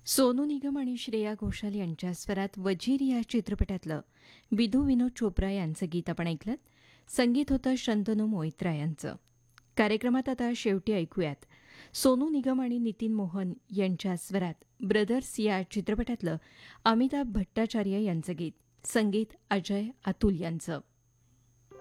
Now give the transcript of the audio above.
सोनू निगम आणि श्रेया घोषाल यांच्या स्वरात वजीर या चित्रपटातलं विधू विनोद चोप्रा यांचं गीत आपण ऐकलं. संगीत होतं शंतनू मोहित्रा यांचं. कार्यक्रमात आता शेवटी ऐकूयात सोनू निगम आणि नितीन मोहन यांच्या स्वरात ब्रदर्स या चित्रपटातलं अमिताभ भट्टाचार्य यांचं गीत. संगीत अजय अतुल यांचं.